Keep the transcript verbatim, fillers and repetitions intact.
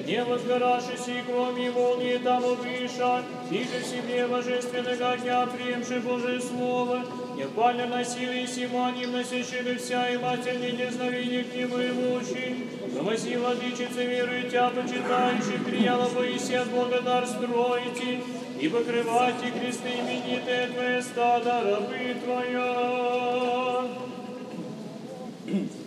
не возгоравшись и кроме молнии тому выша, и же в себе божественного дня приемши Божие Слово, не пально носили сего, не вносящими вся и матерь не дезновение к нему имущий, промоси, владычицы, верую тебя, почитающих, прияла Боиси от благодар строите, и покрывайте кресты именитые Твое стадо, рабы Твоя.